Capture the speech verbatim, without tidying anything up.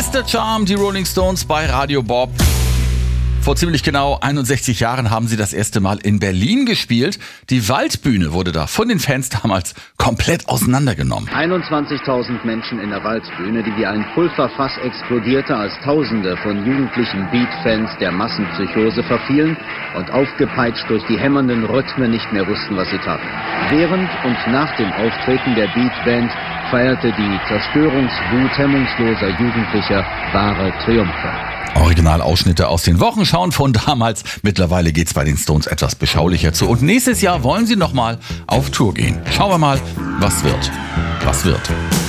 Mister Charm, die Rolling Stones bei Radio Bob. Vor ziemlich genau einundsechzig Jahren haben sie das erste Mal in Berlin gespielt. Die Waldbühne wurde da von den Fans damals komplett auseinandergenommen. einundzwanzigtausend Menschen in der Waldbühne, die wie ein Pulverfass explodierte, als Tausende von jugendlichen Beat-Fans der Massenpsychose verfielen und aufgepeitscht durch die hämmernden Rhythmen nicht mehr wussten, was sie taten. Während und nach dem Auftreten der Beat-Band feierte die Zerstörungswut hemmungsloser Jugendlicher wahre Triumphe. Originalausschnitte aus den Wochenschauen von damals. Mittlerweile geht's bei den Stones etwas beschaulicher zu. Und nächstes Jahr wollen sie nochmal auf Tour gehen. Schauen wir mal, was wird. Was wird.